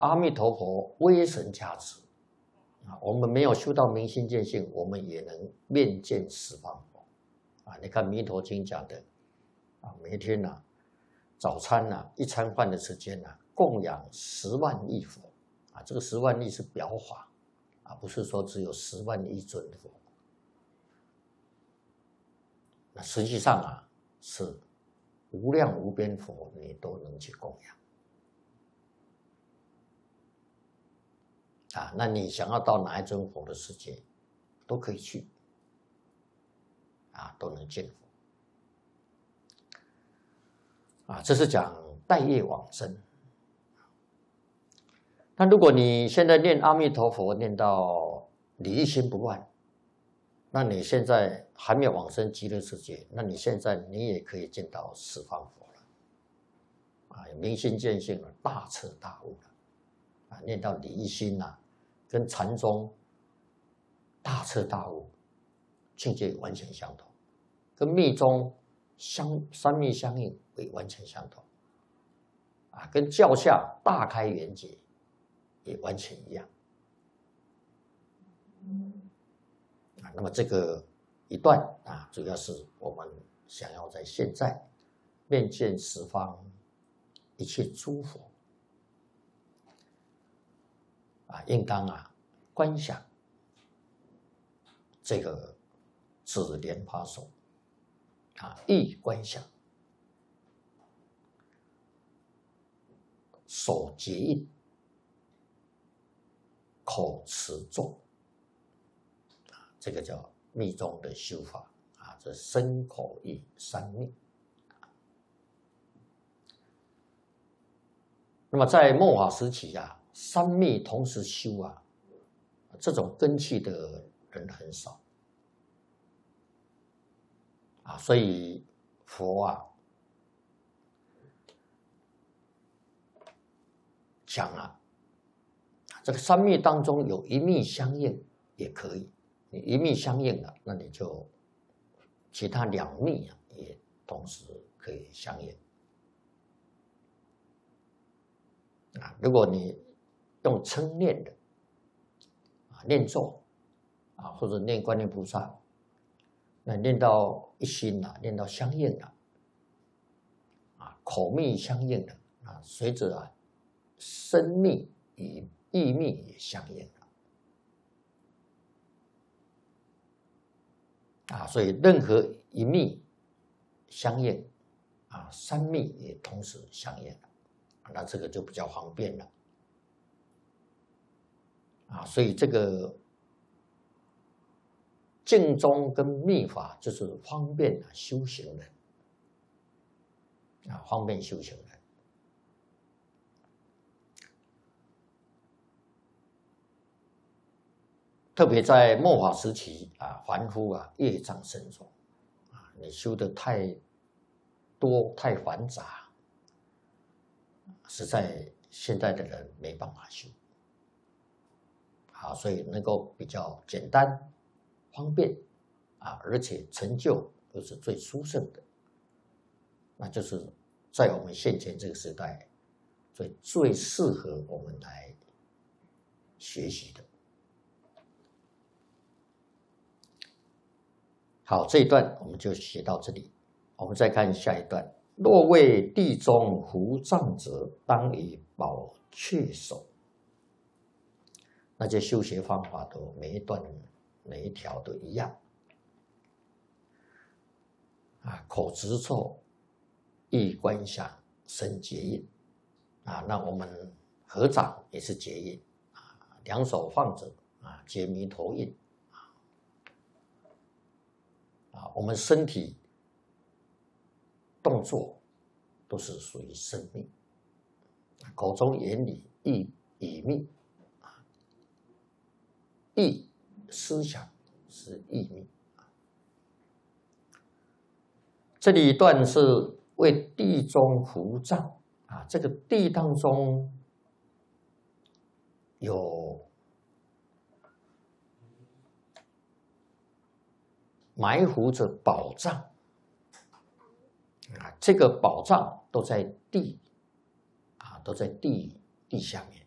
阿弥陀佛威神加持啊，我们没有修到明心见性，我们也能面见十方佛啊。你看《弥陀经》讲的啊，每天啊早餐啊一餐饭的时间啊，供养10万亿佛啊，这个10万亿是表法啊，不是说只有10万亿尊佛。那实际上啊，是无量无边佛，你都能去供养啊。那你想要到哪一尊佛的世界，都可以去啊，都能见佛啊。这是讲带业往生。那如果你现在念阿弥陀佛，念到你一心不乱，那你现在还没有往生极乐世界，那你现在你也可以见到十方佛了啊，明心见性了，大彻大悟了啊，念到你一心啊，跟禅宗大彻大悟境界完全相同，跟密宗三密相应也完全相同啊，跟教下大开圆解也完全一样。那么这个一段啊，主要是我们想要在现在面见十方一切诸佛啊，应当啊观想这个指莲花手啊，意观想手结印，口持咒。这个叫密宗的修法啊，这身口意三密。那么在末法时期啊，三密同时修啊，这种根器的人很少啊，所以佛啊讲啊，这个三密当中有一密相应也可以。你一密相应了，那你就其他2密啊也同时可以相应啊。如果你用称念的啊，念咒啊，或者念观音菩萨，那念到一心啊，念到相应了啊，口密相应了啊，随着啊身密与意密也相应了。啊，所以任何一密相应啊，三密也同时相应了，那这个就比较方便了啊。所以这个净宗跟密法就是方便修行人啊，方便修行人。特别在末法时期啊，凡夫啊业障深重啊，你修的太多太繁杂，实在现在的人没办法修啊，所以能够比较简单、方便啊，而且成就又是最殊胜的，那就是在我们现前这个时代最适合我们来学习的。好，这一段我们就写到这里。我们再看下一段：若为地中胡障者，当以宝雀手。那些修学方法都每一段每一条都一样啊，口持咒，意观想，身结印啊。那我们合掌也是结印啊，两手放着啊，结弥陀印。啊，我们身体动作都是属于身密，口中言语意语密，意思想是意密。这里一段是为地中胡障啊，这个地当中有埋伏着宝藏啊，这个宝藏都在地啊，都在地下面